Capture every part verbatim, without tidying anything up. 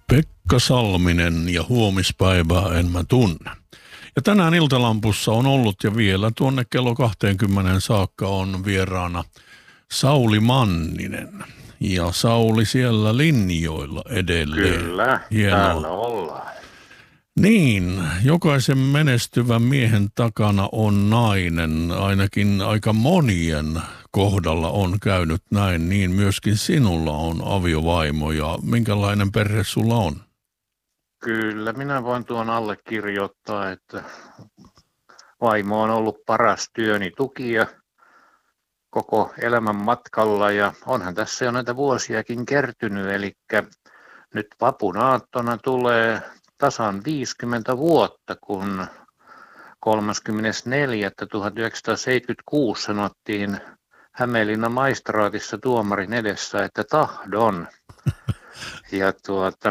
Pekka Salminen ja huomispäivää en mä tunne. Ja tänään Iltalampussa on ollut ja vielä tuonne kello kaksikymmentä saakka on vieraana Sauli Manninen. Ja Sauli siellä linjoilla edelleen. Kyllä, hienoa. Täällä ollaan. Niin, jokaisen menestyvän miehen takana on nainen, ainakin aika monien kohdalla on käynyt näin, niin myöskin sinulla on aviovaimo ja minkälainen perhe sulla on? Kyllä, minä voin tuon allekirjoittaa, että vaimo on ollut paras työni tukija koko elämän matkalla ja onhan tässä jo näitä vuosiakin kertynyt, eli nyt vapunaattona tulee tasan viisikymmentä vuotta, kun kolmaskymmenesneljäs tuhatyhdeksänsataaseitsemänkymmentäkuusi sanottiin Hämeenlinnan maistraatissa tuomarin edessä, että tahdon. Ja tuota,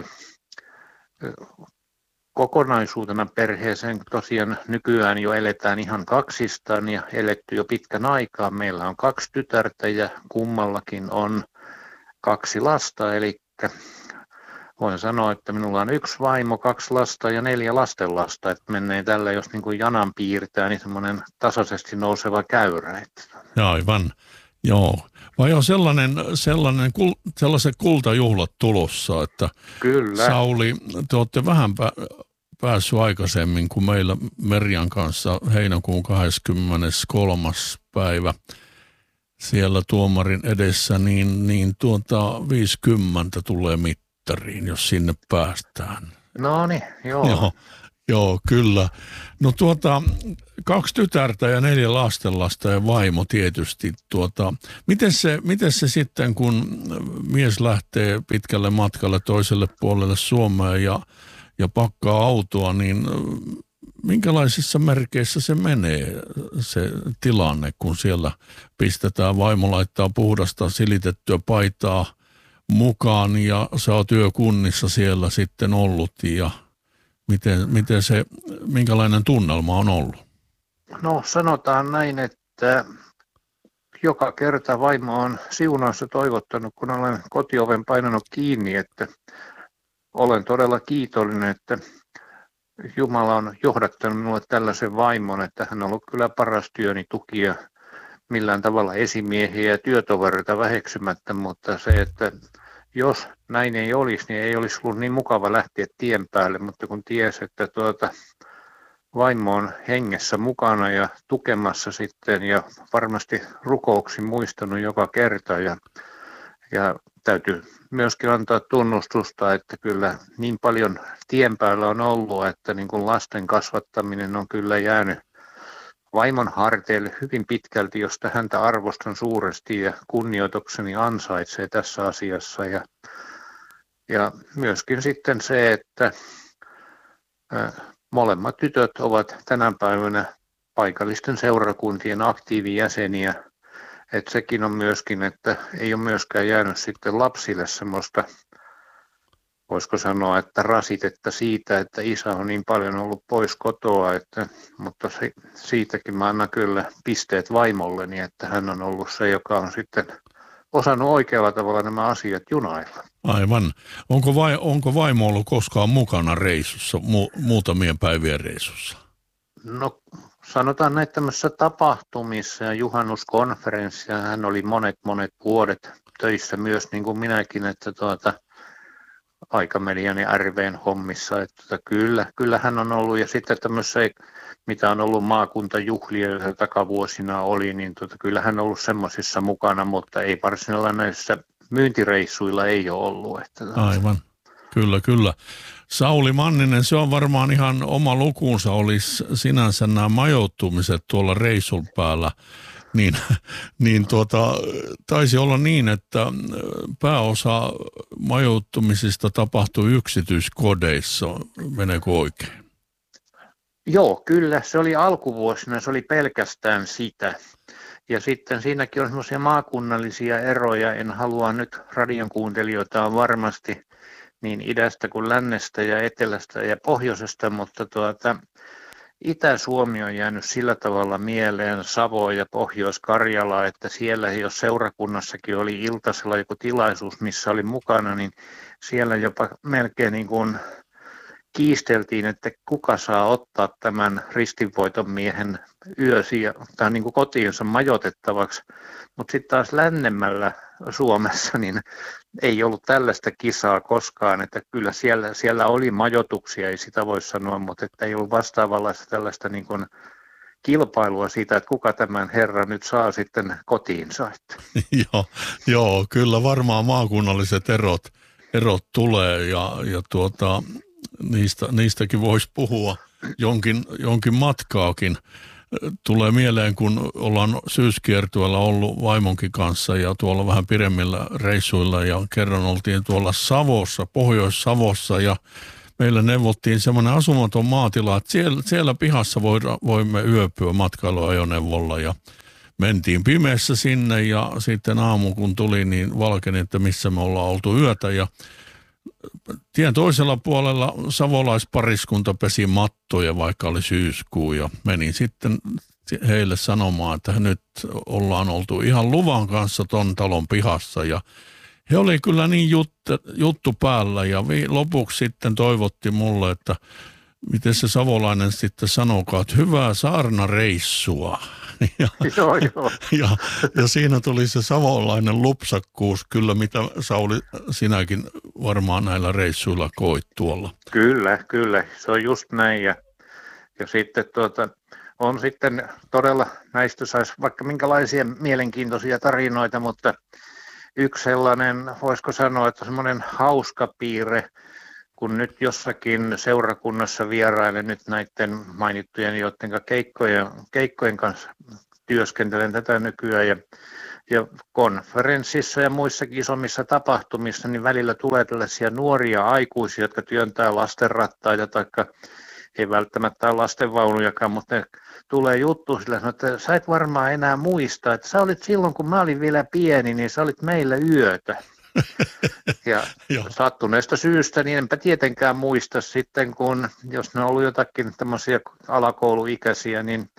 kokonaisuutena perheeseen tosiaan nykyään jo eletään ihan kaksistaan ja eletty jo pitkän aikaa. Meillä on kaksi tytärtä ja kummallakin on kaksi lasta, eli voin sanoa, että minulla on yksi vaimo, kaksi lasta ja neljä lastenlasta, että menee tällä, jos niin kuin janan piirtää, niin semmoinen tasaisesti nouseva käyrä. Aivan, joo. Vai on sellainen, sellainen, sellaiset kultajuhlat tulossa, että Kyllä. Sauli, te olette vähän pä- päässyt aikaisemmin kuin meillä Merjan kanssa heinäkuun kahdeskymmeneskolmas päivä siellä tuomarin edessä, niin, niin tuota viisikymmentä tulee mittariin, jos sinne päästään. No niin, joo. joo. Joo, kyllä. No tuota, kaksi tytärtä ja neljä lastenlasta ja vaimo tietysti. Tuota, miten se, miten se sitten, kun mies lähtee pitkälle matkalle toiselle puolelle Suomea ja, ja pakkaa autoa, niin minkälaisissa merkeissä se menee se tilanne, kun siellä pistetään, vaimo laittaa puhdasta silitettyä paitaa mukaan ja sä oot työkunnissa siellä sitten ollut ja Miten, miten se, minkälainen tunnelma on ollut? No sanotaan näin, että joka kerta vaimo on siunausta toivottanut, kun olen kotioven painanut kiinni, että olen todella kiitollinen, että Jumala on johdattanut minulle tällaisen vaimon, että hän on ollut kyllä paras työni tukija millään tavalla esimiehiä ja työtovereita väheksymättä, mutta se, että jos näin ei olisi, niin ei olisi ollut niin mukava lähteä tien päälle, mutta kun tiesi, että tuota, vaimo on hengessä mukana ja tukemassa sitten ja varmasti rukouksin muistanut joka kerta ja, ja täytyy myöskin antaa tunnustusta, että kyllä niin paljon tien päällä on ollut, että niin kuin lasten kasvattaminen on kyllä jäänyt vaimon harteille hyvin pitkälti, josta häntä arvostan suuresti ja kunnioitukseni ansaitsee tässä asiassa. Ja, ja myöskin sitten se, että ä, molemmat tytöt ovat tänä päivänä paikallisten seurakuntien aktiivijäseniä. Että sekin on myöskin, että ei ole myöskään jäänyt sitten lapsille semmoista, voisiko sanoa, että rasitetta siitä, että isä on niin paljon ollut pois kotoa, että, mutta se, siitäkin mä annan kyllä pisteet vaimolleni, että hän on ollut se, joka on sitten osannut oikealla tavalla nämä asiat junailla. Aivan. Onko, vai, onko vaimo ollut koskaan mukana reissussa, mu, muutamien päivien reissussa? No sanotaan näitä tämmöisissä tapahtumissa ja juhannuskonferenssia, hän oli monet monet vuodet töissä myös niin kuin minäkin, että tuota, Aikamedian ja R V:n hommissa, että tota, kyllä, kyllä hän on ollut ja sitten tämmöisiä, mitä on ollut maakuntajuhlia, joita takavuosina oli, niin tota, kyllä hän on ollut semmoisissa mukana, mutta ei varsinaisilla näissä myyntireissuilla ei ole ollut. Että, tota. Aivan, kyllä, kyllä. Sauli Manninen, se on varmaan ihan oma lukuunsa, olisi sinänsä nämä majoittumiset tuolla reissun päällä. Niin, niin tuota, taisi olla niin, että pääosa majoittumisista tapahtui yksityiskodeissa. Meneekö oikein? Joo, kyllä. Se oli alkuvuosina, se oli pelkästään sitä. Ja sitten siinäkin on semmoisia maakunnallisia eroja. En halua nyt radion kuuntelijoita on varmasti niin idästä kuin lännestä ja etelästä ja pohjoisesta, mutta tuota, Itä-Suomi on jäänyt sillä tavalla mieleen, Savo ja Pohjois-Karjala, että siellä jos seurakunnassakin oli iltasella joku tilaisuus, missä oli mukana, niin siellä jopa melkein niin kuin kiisteltiin, että kuka saa ottaa tämän ristinvoiton miehen yösi tai niin kuin kotiinsa majoitettavaksi. Mutta sitten taas lännemmällä Suomessa niin ei ollut tällaista kisaa koskaan, että kyllä siellä, siellä oli majoituksia, ei sitä voi sanoa, mutta että ei ollut vastaavanlaista tällaista niin kuin kilpailua siitä, että kuka tämän herran nyt saa sitten kotiinsa. joo, joo, kyllä varmaan maakunnalliset erot, erot tulee ja, ja tuota, niistä, niistäkin voisi puhua jonkin, jonkin matkaakin. Tulee mieleen, kun ollaan syyskiertueella ollut vaimonkin kanssa ja tuolla vähän pidemmillä reissuilla ja kerran oltiin tuolla Savossa, Pohjois-Savossa ja meillä neuvottiin semmoinen asumaton maatila, että siellä, siellä pihassa voida, voimme yöpyä matkailuajoneuvolla ja mentiin pimeässä sinne ja sitten aamu kun tuli, niin valkeni, että missä me ollaan oltu yötä ja tien toisella puolella savolaispariskunta pesi mattoja, vaikka oli syyskuu ja menin sitten heille sanomaan, että nyt ollaan oltu ihan luvan kanssa ton talon pihassa ja he oli kyllä niin juttu, juttu päällä ja vi, lopuksi sitten toivotti mulle, että miten se savolainen sitten sanokaa, että hyvää saarnareissua. Ja, joo, joo. Ja, ja siinä tuli se savolainen lupsakkuus, kyllä mitä Sauli sinäkin varmaan näillä reissuilla koit tuolla. Kyllä, kyllä, se on just näin ja, ja sitten tuota, on sitten todella näistä saisi vaikka minkälaisia mielenkiintoisia tarinoita, mutta yksi sellainen, voisiko sanoa, että semmoinen hauska piirre, kun nyt jossakin seurakunnassa vierailen nyt näiden mainittujen, joiden keikkojen, keikkojen kanssa työskentelen tätä nykyään ja, ja konferenssissa ja muissakin isommissa tapahtumissa, niin välillä tulee tällaisia nuoria aikuisia, jotka työntää lastenrattaita tai ei välttämättä ole lastenvaunujakaan, mutta ne tulee juttu sillä, että sä et varmaan enää muista, että sä olit silloin, kun mä olin vielä pieni, niin sä olit meillä yötä. Ja sattuneesta syystä, niin enpä tietenkään muista sitten, kun jos ne on ollut jotakin tämmöisiä alakouluikäisiä, niin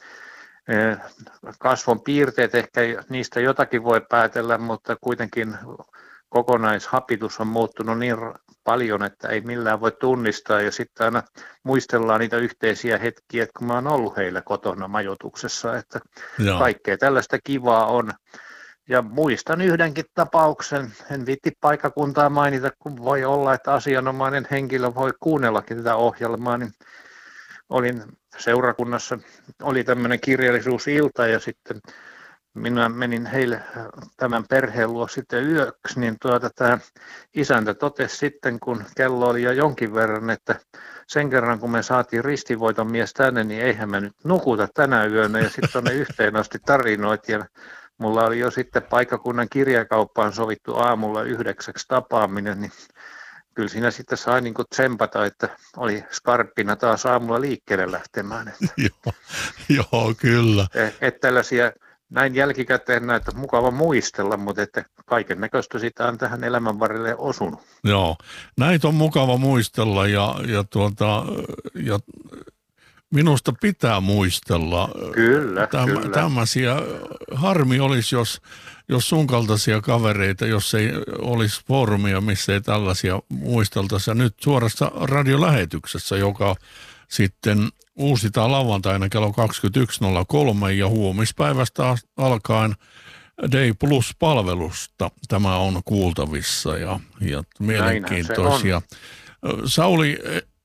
kasvon piirteet ehkä niistä jotakin voi päätellä, mutta kuitenkin kokonaishapitus on muuttunut niin paljon, että ei millään voi tunnistaa ja sitten aina muistellaan niitä yhteisiä hetkiä, että kun mä oon ollut heillä kotona majoituksessa, että Joo. kaikkea tällaista kivaa on. Ja muistan yhdenkin tapauksen, en viitti paikkakuntaa mainita, kun voi olla, että asianomainen henkilö voi kuunnellakin tätä ohjelmaa, niin olin seurakunnassa, oli tämmöinen kirjallisuusilta ja sitten minä menin heille tämän perheen luo sitten yöksi, niin tuota, tämä isäntä totesi sitten, kun kello oli jo jonkin verran, että sen kerran kun me saatiin ristinvoiton mies tänne, niin eihän me nyt nukuta tänä yönä ja sitten tuonne yhteen asti tarinoit ja mulla oli jo sitten paikkakunnan kirjakauppaan sovittu aamulla yhdeksäksi tapaaminen, niin kyllä siinä sitten sai niin kuin tsempata, että oli skarppina taas aamulla liikkeelle lähtemään. joo, joo, kyllä. Että tällaisia näin jälkikäteen näitä mukava muistella, mutta että kaiken näköistä sitä on tähän elämän varrelle osunut. Joo, näitä on mukava muistella ja, ja, tuota, ja minusta pitää muistella. Kyllä, Täm, kyllä. Tämmöisiä, harmi olisi, jos, jos sun kaltaisia kavereita, jos ei olisi foorumia, missä ei tällaisia muisteltaisi. Ja nyt suorassa radiolähetyksessä, joka sitten uusitaan lauantaina kello kaksikymmentäyksi nolla kolme ja huomispäivästä alkaen Day Plus-palvelusta tämä on kuultavissa ja, ja mielenkiintoisia. Sauli,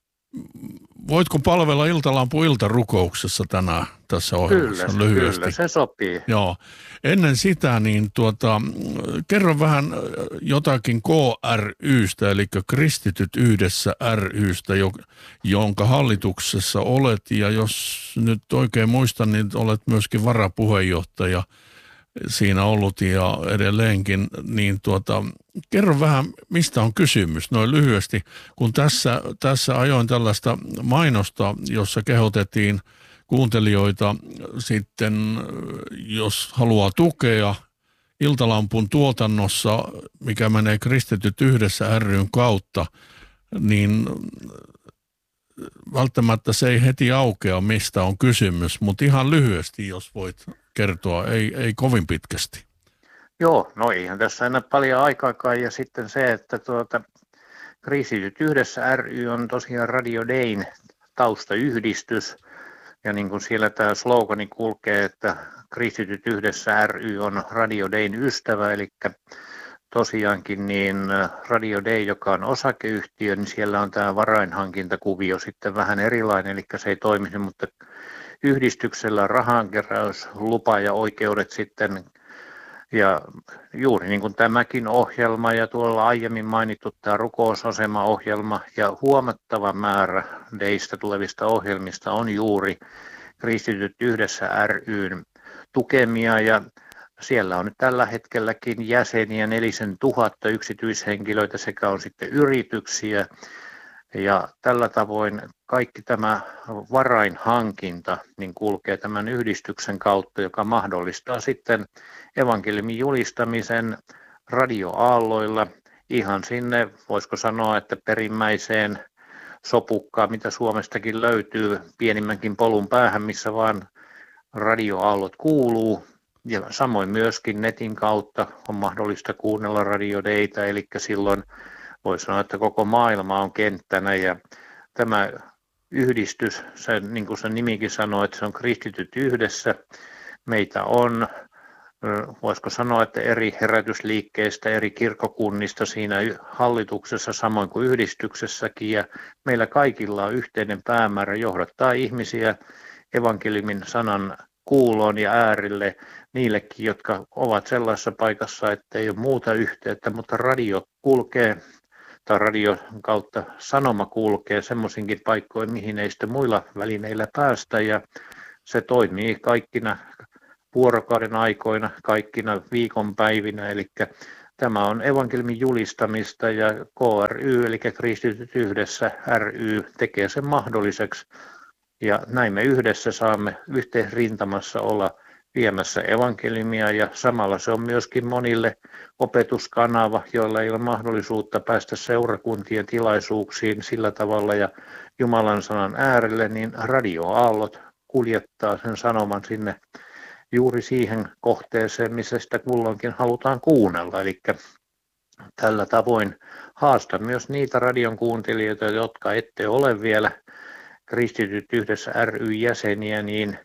voitko palvella Iltalampu iltarukouksessa tänään tässä ohjelmassa kyllä, lyhyesti? Kyllä, se sopii. Joo. Ennen sitä, niin tuota, kerro vähän jotakin K R Y:stä, eli Kristityt yhdessä ry:stä, jonka hallituksessa olet, ja jos nyt oikein muistan, niin olet myöskin varapuheenjohtaja siinä ollut ja edelleenkin, niin tuota, kerro vähän, mistä on kysymys, noin lyhyesti, kun tässä, tässä ajoin tällaista mainosta, jossa kehotettiin kuuntelijoita sitten, jos haluaa tukea Iltalampun tuotannossa, mikä menee Kristityt yhdessä ry:n kautta, niin välttämättä se ei heti aukea, mistä on kysymys, mutta ihan lyhyesti, jos voit kertoa, ei, ei kovin pitkästi. Joo, no eihän tässä enää paljon aikaakaan, ja sitten se, että tuota, Kristityt yhdessä ry on tosiaan Radio Dayn taustayhdistys, ja niin kuin siellä tämä slogani kulkee, että Kristityt yhdessä ry on Radio Dayn ystävä, eli tosiaankin niin Radio Day, joka on osakeyhtiö, niin siellä on tämä varainhankintakuvio sitten vähän erilainen, eli se ei toimisi, mutta yhdistyksellä rahankeräys, lupa ja oikeudet sitten, ja juuri niin kuin tämäkin ohjelma ja tuolla aiemmin mainittu tämä rukousasema-ohjelma ja huomattava määrä Daystä tulevista ohjelmista on juuri Kristityt yhdessä ry:n tukemia, ja siellä on nyt tällä hetkelläkin jäseniä nelisen tuhatta yksityishenkilöitä sekä on sitten yrityksiä, ja tällä tavoin kaikki tämä varainhankinta niin kulkee tämän yhdistyksen kautta, joka mahdollistaa sitten evankeliumin julistamisen radioaalloilla ihan sinne, voisiko sanoa, että perimmäiseen sopukkaan, mitä Suomestakin löytyy, pienimmänkin polun päähän, missä vaan radioaallot kuuluu. Ja samoin myöskin netin kautta on mahdollista kuunnella Radio Daytä, eli silloin voi sanoa, että koko maailma on kenttänä, ja tämä yhdistys, se, niin kuin sen nimikin sanoo, että se on Kristityt yhdessä. Meitä on, voisiko sanoa, että eri herätysliikkeistä, eri kirkkokunnista siinä hallituksessa, samoin kuin yhdistyksessäkin, ja meillä kaikilla on yhteinen päämäärä johdattaa ihmisiä evankeliumin sanan kuuloon ja äärille, niillekin, jotka ovat sellaisessa paikassa, että ei ole muuta yhteyttä, mutta radio kulkee, tai radion kautta sanoma kulkee semmoisinkin paikkoihin, mihin ei sitten muilla välineillä päästä, ja se toimii kaikkina vuorokauden aikoina, kaikkina viikonpäivinä, eli tämä on evankeliumin julistamista, ja K ry, eli Kristityt yhdessä ry, tekee sen mahdolliseksi, ja näin me yhdessä saamme yhteen rintamassa olla viemässä evankeliumia, ja samalla se on myöskin monille opetuskanava, joilla ei ole mahdollisuutta päästä seurakuntien tilaisuuksiin sillä tavalla ja Jumalan sanan äärelle, niin radioaallot kuljettaa sen sanoman sinne juuri siihen kohteeseen, missä sitä kulloinkin halutaan kuunnella. Eli tällä tavoin haastan myös niitä radion kuuntelijoita, jotka ette ole vielä Kristityt yhdessä ry jäseniä, niin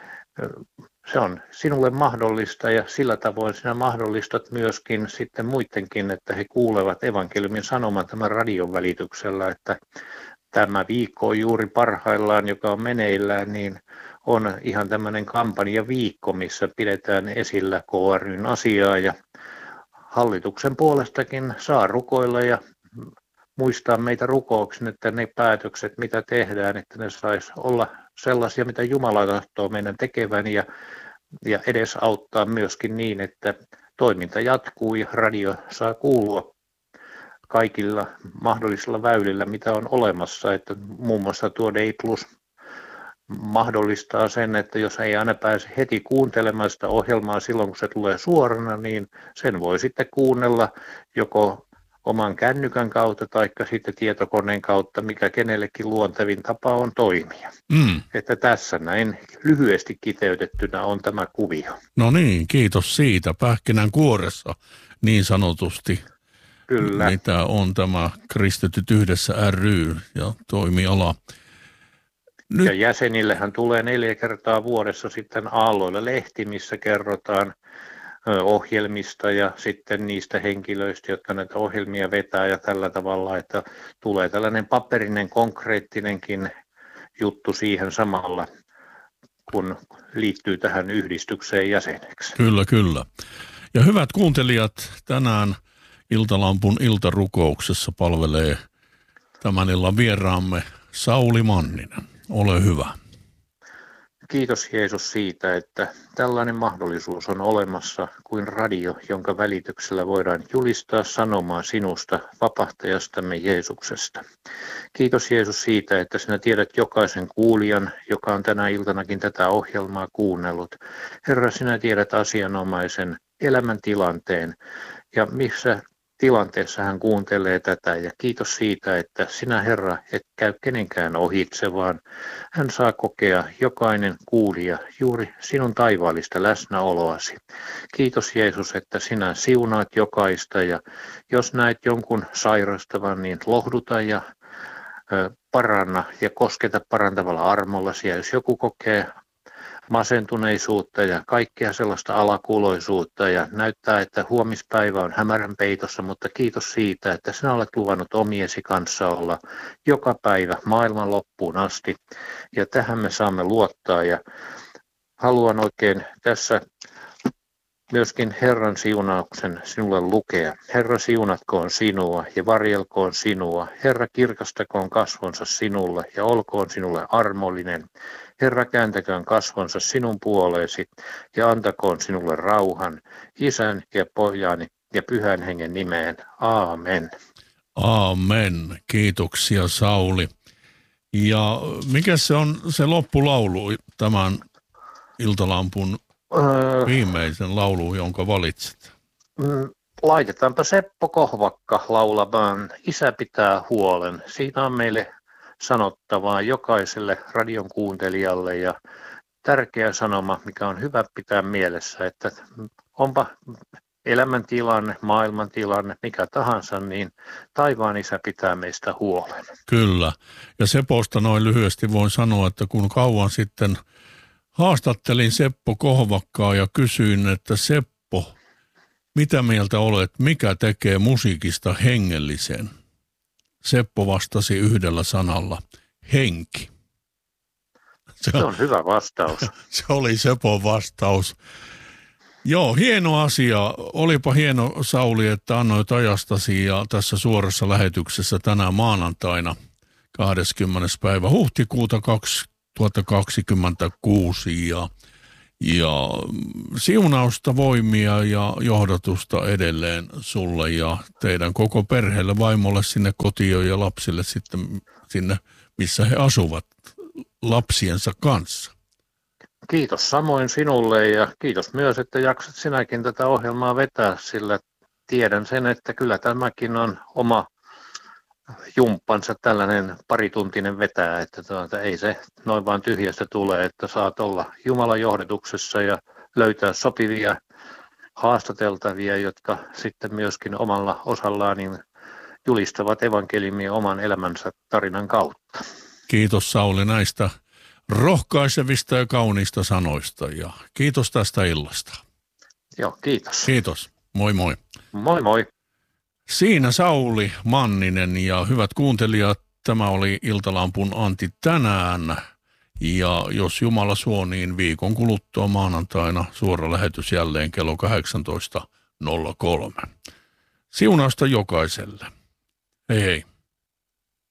se on sinulle mahdollista, ja sillä tavoin sinä mahdollistat myöskin sitten muidenkin, että he kuulevat evankeliumin sanoman tämän radion välityksellä, että tämä viikko on juuri parhaillaan, joka on meneillään, niin on ihan tämmöinen kampanjaviikko, missä pidetään esillä K ry:n asiaa, ja hallituksen puolestakin saa rukoilla ja muistaa meitä rukouksin, että ne päätökset, mitä tehdään, että ne saisi olla sellaisia, mitä Jumala tahtoo meidän tekevän, ja, ja edesauttaa myöskin niin, että toiminta jatkuu ja radio saa kuulua kaikilla mahdollisilla väylillä, mitä on olemassa, että muun muassa tuo Day Plus mahdollistaa sen, että jos ei aina pääse heti kuuntelemaan sitä ohjelmaa silloin, kun se tulee suorana, niin sen voi sitten kuunnella joko oman kännykän kautta tai sitten tietokoneen kautta, mikä kenellekin luontevin tapa on toimia. Mm. Että tässä näin lyhyesti kiteytettynä on tämä kuvio. No niin, kiitos siitä. Pähkinän kuoressa niin sanotusti. Kyllä. Mitä on tämä Kristityt yhdessä ry ja toimiala. Nyt. Ja jäsenillehän tulee neljä kertaa vuodessa sitten Aalloilla lehti, missä kerrotaan ohjelmista ja sitten niistä henkilöistä, jotka näitä ohjelmia vetää, ja tällä tavalla, että tulee tällainen paperinen, konkreettinenkin juttu siihen samalla, kun liittyy tähän yhdistykseen jäseneksi. Kyllä, kyllä. Ja hyvät kuuntelijat, tänään Iltalampun iltarukouksessa palvelee tämän illan vieraamme Sauli Manninen. Ole hyvä. Kiitos Jeesus siitä, että tällainen mahdollisuus on olemassa kuin radio, jonka välityksellä voidaan julistaa sanomaa sinusta, vapahtajastamme Jeesuksesta. Kiitos Jeesus siitä, että sinä tiedät jokaisen kuulijan, joka on tänä iltanakin tätä ohjelmaa kuunnellut. Herra, sinä tiedät asianomaisen elämäntilanteen, ja missä tilanteessa hän kuuntelee tätä ja kiitos siitä, että sinä Herra et käy kenenkään ohitse, vaan hän saa kokea jokainen kuulija juuri sinun taivaallista läsnäoloasi. Kiitos Jeesus, että sinä siunaat jokaista ja jos näet jonkun sairastavan, niin lohduta ja ö, paranna ja kosketa parantavalla armollasi. Ja jos joku kokee masentuneisuutta ja kaikkea sellaista alakuloisuutta ja näyttää, että huomispäivä on hämärän peitossa, mutta kiitos siitä, että sinä olet luvannut omiesi kanssa olla joka päivä maailman loppuun asti ja tähän me saamme luottaa ja haluan oikein tässä myöskin Herran siunauksen sinulle lukea. Herra siunatkoon sinua ja varjelkoon sinua. Herra kirkastakoon kasvonsa sinulle ja olkoon sinulle armollinen. Herra kääntäköön kasvonsa sinun puoleesi ja antakoon sinulle rauhan, Isän ja Pojan ja Pyhän Hengen nimeen. Aamen. Aamen. Kiitoksia Sauli. Ja mikä se on se loppulaulu tämän Iltalampun öö, viimeisen laulu, jonka valitset? Laitetaanpa Seppo Kohvakka laulamaan Isä pitää huolen. Siinä on meille sanottavaa jokaiselle radion kuuntelijalle ja tärkeä sanoma, mikä on hyvä pitää mielessä, että onpa elämäntilanne, maailmantilanne, mikä tahansa, niin taivaan Isä pitää meistä huolen. Kyllä. Ja Seposta noin lyhyesti voin sanoa, että kun kauan sitten haastattelin Seppo Kohvakkaa ja kysyin, että Seppo, mitä mieltä olet, mikä tekee musiikista hengellisen? Seppo vastasi yhdellä sanalla, henki. Se, se on hyvä vastaus. Se oli Sepon vastaus. Joo, hieno asia. Olipa hieno Sauli, että annoit ajastasi ja tässä suorassa lähetyksessä tänään maanantaina kahdeskymmenes päivä huhtikuuta kaksituhattakaksikymmentäkuusi ja, ja siunausta, voimia ja johdatusta edelleen sulle ja teidän koko perheelle, vaimolle sinne kotiin ja lapsille sitten sinne, missä he asuvat lapsiensa kanssa. Kiitos samoin sinulle ja kiitos myös, että jaksat sinäkin tätä ohjelmaa vetää, sillä tiedän sen, että kyllä tämäkin on oma jumppansa tällainen parituntinen vetää, että tuota, ei se noin vaan tyhjästä tule, että saat olla Jumalan johdatuksessa ja löytää sopivia haastateltavia, jotka sitten myöskin omalla osallaan niin julistavat evankeliumia oman elämänsä tarinan kautta. Kiitos Sauli näistä rohkaisevista ja kauniista sanoista ja kiitos tästä illasta. Joo, kiitos. Kiitos. Moi moi. Moi moi. Siinä Sauli Manninen ja hyvät kuuntelijat, tämä oli Iltalampun Antti tänään. Ja jos Jumala suo, niin viikon kuluttua maanantaina suora lähetys jälleen kello kahdeksantoista nolla kolme. Siunausta jokaiselle. Hei hei.